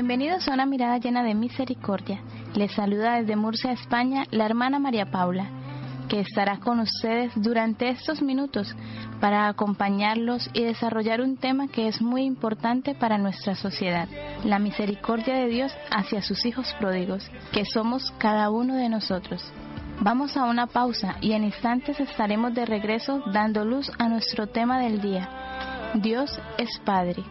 Bienvenidos a una mirada llena de misericordia. Les saluda desde Murcia, España, la hermana María Paula, que estará con ustedes durante estos minutos para acompañarlos y desarrollar un tema que es muy importante para nuestra sociedad: la misericordia de Dios hacia sus hijos pródigos, que somos cada uno de nosotros. Vamos a una pausa y en instantes estaremos de regreso dando luz a nuestro tema del día: Dios es Padre.